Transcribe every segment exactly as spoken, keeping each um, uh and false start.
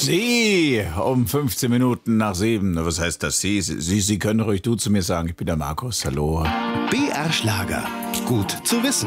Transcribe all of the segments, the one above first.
Sie um fünfzehn Minuten nach sieben. Was heißt das? Sie, Sie, Sie können ruhig du zu mir sagen. Ich bin der Markus. Hallo. B R Schlager. Gut zu wissen.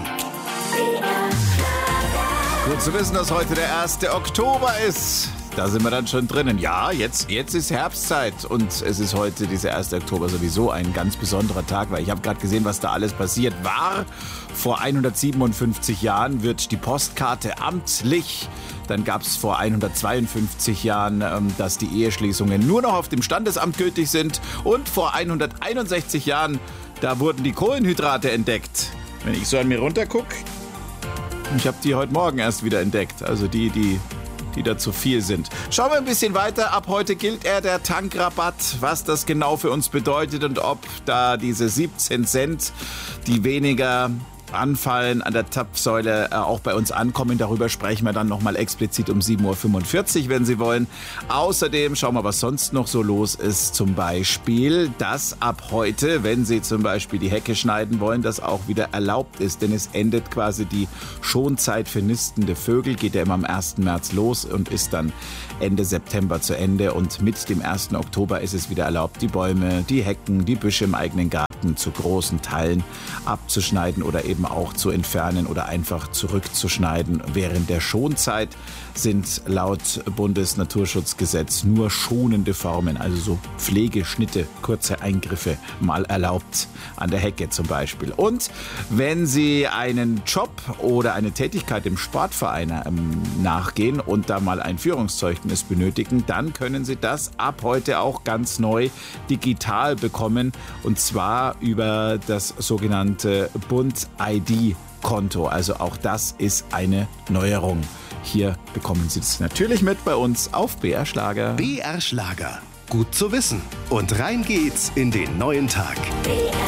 Gut zu wissen, dass heute der erste Oktober ist. Da sind wir dann schon drinnen. Ja, jetzt, jetzt ist Herbstzeit und es ist heute, dieser erste Oktober, sowieso ein ganz besonderer Tag, weil ich habe gerade gesehen, was da alles passiert war. Vor hundertsiebenundfünfzig Jahren wird die Postkarte amtlich. Dann gab es vor hundertzweiundfünfzig Jahren, ähm, dass die Eheschließungen nur noch auf dem Standesamt gültig sind. Und vor hunderteinundsechzig Jahren, da wurden die Kohlenhydrate entdeckt. Wenn ich so an mir runtergucke, ich habe die heute Morgen erst wieder entdeckt. Also die, die... die da zu viel sind. Schauen wir ein bisschen weiter. Ab heute gilt er der Tankrabatt, was das genau für uns bedeutet und ob da diese siebzehn Cent, die weniger anfallen an der Zapfsäule, äh, auch bei uns ankommen. Darüber sprechen wir dann nochmal explizit um sieben Uhr fünfundvierzig, wenn Sie wollen. Außerdem schauen wir, was sonst noch so los ist. Zum Beispiel, dass ab heute, wenn Sie zum Beispiel die Hecke schneiden wollen, das auch wieder erlaubt ist. Denn es endet quasi die Schonzeit für nistende Vögel. Geht ja immer am ersten März los und ist dann Ende September zu Ende. Und mit dem ersten Oktober ist es wieder erlaubt, die Bäume, die Hecken, die Büsche im eigenen Garten zu großen Teilen abzuschneiden oder eben auch zu entfernen oder einfach zurückzuschneiden. Während der Schonzeit sind laut Bundesnaturschutzgesetz nur schonende Formen, also so Pflegeschnitte, kurze Eingriffe mal erlaubt, an der Hecke zum Beispiel. Und wenn Sie einen Job oder eine Tätigkeit im Sportverein ähm, nachgehen und da mal ein Führungszeugnis benötigen, dann können Sie das ab heute auch ganz neu digital bekommen, und zwar über das sogenannte Bund-I D-Konto. Also auch das ist eine Neuerung. Hier bekommen Sie es natürlich mit bei uns auf B R Schlager. B R Schlager. Gut zu wissen. Und rein geht's in den neuen Tag.